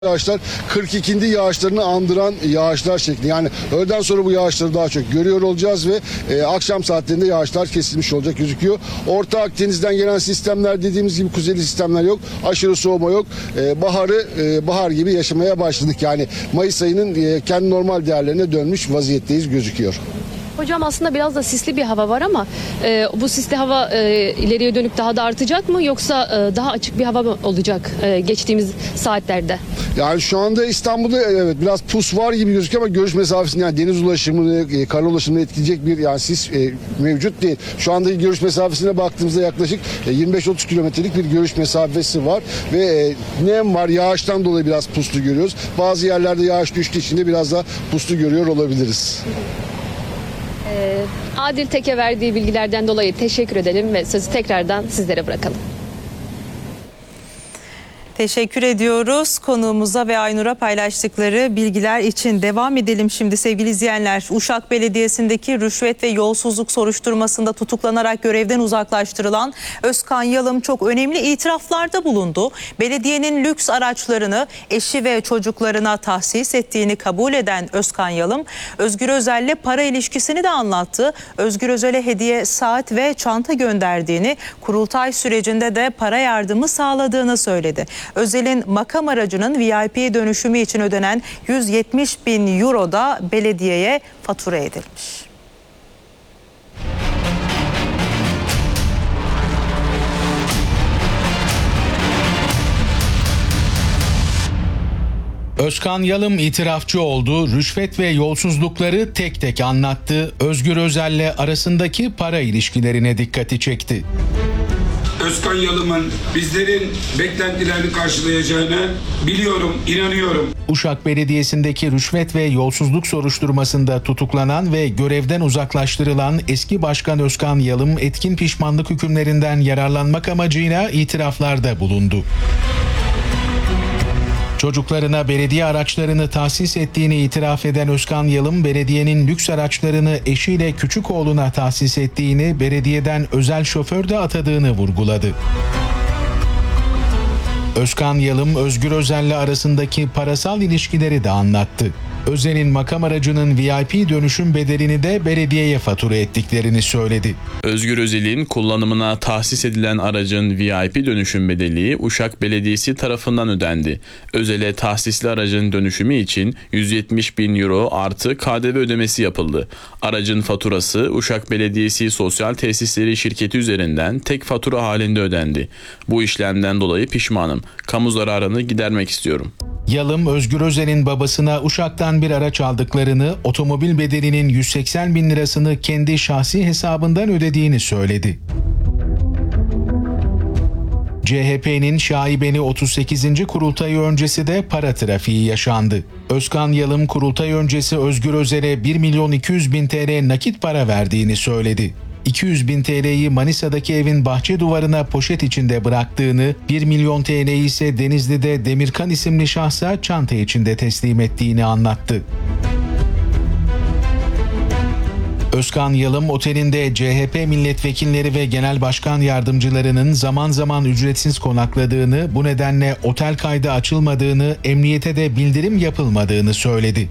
Yağışlar 42. yağışlarını andıran yağışlar şekli. Yani öğleden sonra bu yağışları daha çok görüyor olacağız ve akşam saatlerinde yağışlar kesilmiş olacak gözüküyor. Orta Akdeniz'den gelen sistemler dediğimiz gibi kuzeyli sistemler yok. Aşırı soğuma yok. Bahar gibi yaşamaya başladık. Yani Mayıs ayının kendi normal değerlerine dönmüş vaziyetteyiz gözüküyor. Hocam aslında biraz da sisli bir hava var ama bu sisli hava ileriye dönük daha da artacak mı yoksa daha açık bir hava mı olacak geçtiğimiz saatlerde? Yani şu anda İstanbul'da evet biraz pus var gibi gözüküyor ama görüş mesafesini yani deniz ulaşımını, kara ulaşımını etkileyecek bir yani sis mevcut değil. Şu anda görüş mesafesine baktığımızda yaklaşık 25-30 kilometrelik bir görüş mesafesi var ve nem var. Yağıştan dolayı biraz puslu görüyoruz. Bazı yerlerde yağış düştüğü için de biraz daha puslu görüyor olabiliriz. Adil Tek'e verdiği bilgilerden dolayı teşekkür edelim ve sözü tekrardan sizlere bırakalım. Teşekkür ediyoruz konuğumuza ve Aynur'a paylaştıkları bilgiler için. Devam edelim şimdi sevgili izleyenler. Uşak Belediyesi'ndeki rüşvet ve yolsuzluk soruşturmasında tutuklanarak görevden uzaklaştırılan Özkan Yalım çok önemli itiraflarda bulundu. Belediyenin lüks araçlarını eşi ve çocuklarına tahsis ettiğini kabul eden Özkan Yalım, Özgür Özel'le para ilişkisini de anlattı. Özgür Özel'e hediye saat ve çanta gönderdiğini, kurultay sürecinde de para yardımı sağladığını söyledi. Özel'in makam aracının VIP dönüşümü için ödenen 170.000 euro da belediyeye fatura edilmiş. Özkan Yalım itirafçı oldu, rüşvet ve yolsuzlukları tek tek anlattı, Özgür Özel'le arasındaki para ilişkilerine dikkati çekti. Özkan Yalım'ın bizlerin beklentilerini karşılayacağını biliyorum, inanıyorum. Uşak Belediyesi'ndeki rüşvet ve yolsuzluk soruşturmasında tutuklanan ve görevden uzaklaştırılan eski başkan Özkan Yalım etkin pişmanlık hükümlerinden yararlanmak amacıyla itiraflarda bulundu. Çocuklarına belediye araçlarını tahsis ettiğini itiraf eden Özkan Yalım, belediyenin lüks araçlarını eşiyle küçük oğluna tahsis ettiğini, belediyeden özel şoför de atadığını vurguladı. Özkan Yalım, Özgür Özel'le arasındaki parasal ilişkileri de anlattı. Özel'in makam aracının VIP dönüşüm bedelini de belediyeye fatura ettiklerini söyledi. Özgür Özel'in kullanımına tahsis edilen aracın VIP dönüşüm bedeli Uşak Belediyesi tarafından ödendi. Özel'e tahsisli aracın dönüşümü için 170.000 euro artı KDV ödemesi yapıldı. Aracın faturası Uşak Belediyesi Sosyal Tesisleri Şirketi üzerinden tek fatura halinde ödendi. Bu işlemden dolayı pişmanım. Kamu zararını gidermek istiyorum. Yalım, Özgür Özel'in babasına Uşak'tan bir araç aldıklarını, otomobil bedelinin 180.000 lirasını kendi şahsi hesabından ödediğini söyledi. CHP'nin şaibeli 38. kurultayı öncesi de para trafiği yaşandı. Özkan Yalım kurultay öncesi Özgür Özel'e 1.200.000 TL nakit para verdiğini söyledi. 200.000 TL'yi Manisa'daki evin bahçe duvarına poşet içinde bıraktığını, 1 milyon TL'yi ise Denizli'de Demirkan isimli şahsa çanta içinde teslim ettiğini anlattı. Özkan Yalım otelinde CHP milletvekilleri ve genel başkan yardımcılarının zaman zaman ücretsiz konakladığını, bu nedenle otel kaydı açılmadığını, emniyete de bildirim yapılmadığını söyledi.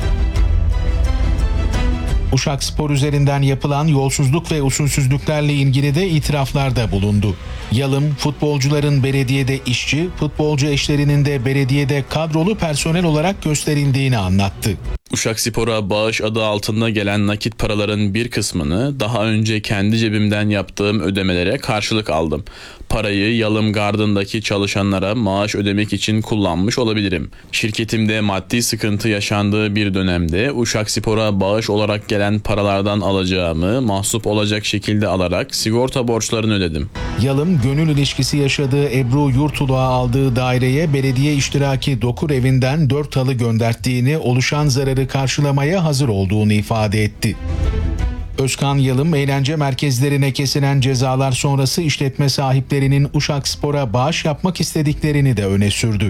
Uşak Spor üzerinden yapılan yolsuzluk ve usulsüzlüklerle ilgili de itiraflarda bulundu. Yalım, futbolcuların belediyede işçi, futbolcu eşlerinin de belediyede kadrolu personel olarak gösterildiğini anlattı. Uşak Spor'a bağış adı altında gelen nakit paraların bir kısmını daha önce kendi cebimden yaptığım ödemelere karşılık aldım. Parayı Yalım Gardın'daki çalışanlara maaş ödemek için kullanmış olabilirim. Şirketimde maddi sıkıntı yaşandığı bir dönemde Uşak Spor'a bağış olarak gelen paralardan alacağımı mahsup olacak şekilde alarak sigorta borçlarını ödedim. Yalım, gönül ilişkisi yaşadığı Ebru Yurtuluğa aldığı daireye belediye iştiraki Dokur evinden 4 halı gönderttiğini, oluşan zararı karşılamaya hazır olduğunu ifade etti. Özkan Yalım, eğlence merkezlerine kesilen cezalar sonrası işletme sahiplerinin Uşak Spor'a bağış yapmak istediklerini de öne sürdü.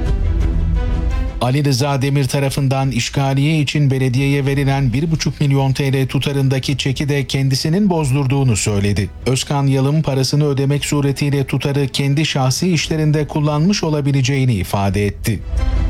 Ali Rıza Demir tarafından işgaliye için belediyeye verilen 1,5 milyon TL tutarındaki çeki de kendisinin bozdurduğunu söyledi. Özkan Yalım parasını ödemek suretiyle tutarı kendi şahsi işlerinde kullanmış olabileceğini ifade etti.